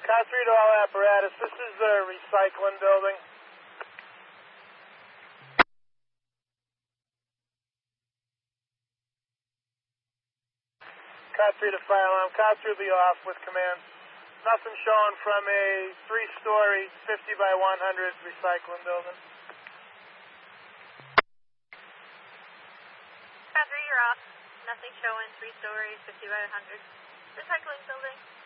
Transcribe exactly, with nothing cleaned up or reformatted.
Car three to all apparatus. This is the recycling building. Car three to fire alarm. Car three will be off with command. Nothing showing from a three-story, fifty by one hundred recycling building. Car three, you're off. Nothing showing, three stories, fifty by one hundred. Recycling building.